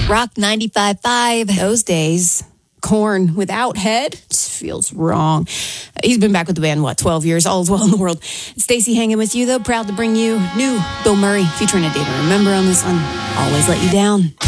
Rock 95.5. Those days, Korn without Head just feels wrong. He's been back with the band, 12 years? All is well in the world. Stacey hanging with you, though. Proud to bring you new Bill Murray featuring A Day to Remember on this one. Always Let You Down.